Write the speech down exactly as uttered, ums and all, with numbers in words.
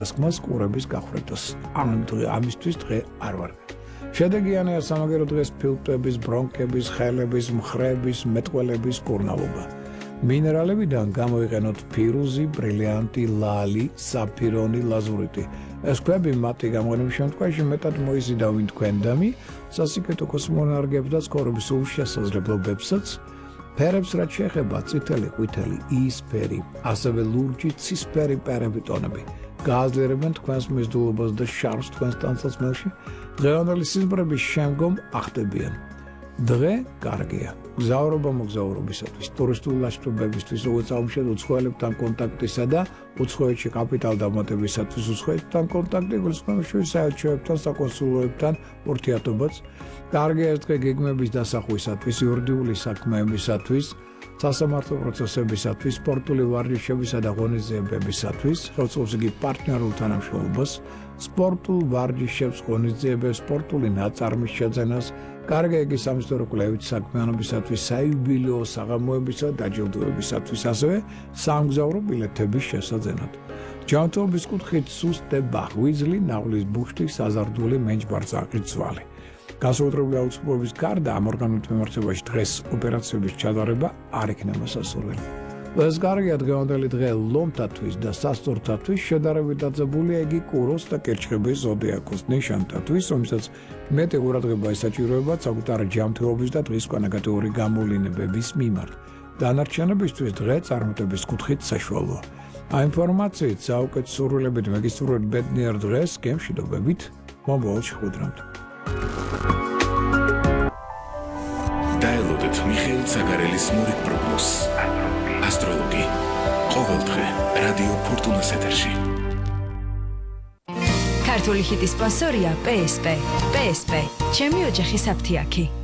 გასკმას ყურების გახვრეტას. ამ დღე ამისთვის დღე არ ვარ. შედეგიანია სამაგერო დღეს ფილტვების, ბრონქების, ხელების, მხრების, მეტყველების კურნალობა. მინერალებიდან გამოიყენოთ ფირუზი, ბრილიანტი, ლალი, საფირონი, ლაზურიტი. ეს ქვები მათი გამოყენების შემთხვევაში მეტად მოიზიდავენ თქვენდამი, სასიკეთო კოსმონარგებს და ცხოვრების სულ შესაძლებლობებსაც. ფერებს რაც შეეხება წითელი, ყვითელი, იისფერი, ასევე ლურჯი, ცისფერი ფერები ტონები. გააძლიერებენ თქვენს მიზიდულობას და შარფს თქვენს ტანსაცმელში. დღევანდელი სიზმრების შემდგომ ახდებიან. დღე კარგია. გზავრობა მოგზაურობისათვის, ტურისტული ლაშქრობებისთვის, როგორც აღმოჩნდა უცხოელებთან კონტაქტისა და უცხოეთში კაპიტალ დამატებისათვის უცხოეთთან კონტაქტი, გულისხმობს საელჩოებთან, საკონსულოებთან ურთიერთობაც. კარგია ეს დღე გეგმების დასახვისათვის, იურიდიული საქმეებისათვის, სასამართლო პროცესებისათვის, სპორტული ვარჯიშებისა და ღონისძიებებისათვის, ხელისუფლების იგი პარტნიორულ თანამშრომლობას, სპორტულ ვარჯიშებს, ღონისძიებებს, სპორტული ნაწარმის შეძენას, კარგია იგი სამისტორო კვლევით საქმიანობისათვის, საიუბილეო საღამოებისა და დაჯილდოებისათვის, ასევე სამგზავრო ბილეთების შესაძენად. ჯანმრთელობის კუთხით სუსტება, ღვიძლი, ნავლის ბუშტი, საზარდული მენჯბარძაყი ძვალი. გასაუბრებელი აუცილებლობის გარდა ამ ორგანოთა მიმართებაში დღეს ოპერაციების ჩატარება არ იქნება სასურველი. ეს კარგია დღევანდელი დღე ლომთათვის და სასტურთათვის შედარებით დაძაბულია იგი კუროს და კერჩხების ზოდიაქოს ნიშანთათვის, რომელსაც მეტი ყურადღება ესაჭიროება საკუთარ ჯანმრთელობის და დღისკვა ნეგატიური გამოვლინებების მიმართ. დანარჩენებისთვის დღე წარმატების კუთხით საშუალოა. ამ ინფორმაციით საუკეთ სურვილებით მეგისურვებთ ბედნიერ დღეს, გემშვიდობებით, მომავალ შეხვედრამდე. დაელოდეთ მიხეილ ცაგარელის მურით პროგნოზს. ასტროლოგი. ყოველდღე რადიო ფორტუნას ეთერში. ქართული ჰიტის სპონსორია პე ეს პე. პე ეს პე. ჩემი ოჯახის აფთიაქი.